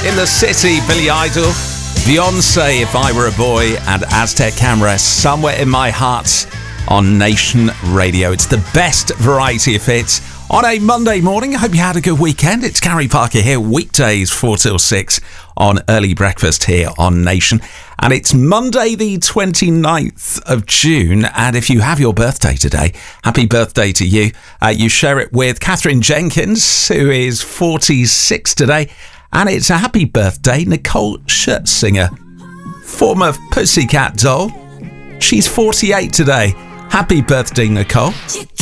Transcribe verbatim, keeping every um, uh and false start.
In the City, Billy Idol, Beyonce, If I Were a Boy, and Aztec Camera, Somewhere in My Heart on Nation Radio. It's the best variety of hits on a Monday morning. I hope you had a good weekend. It's Gary Parker here, weekdays four till six on Early Breakfast here on Nation. And it's Monday the twenty-ninth of June. And if you have your birthday today, happy birthday to you. Uh, you share it with Catherine Jenkins, who is forty-six today. And it's a happy birthday, Nicole Scherzinger, former Pussycat Doll. She's forty-eight today. Happy birthday, Nicole.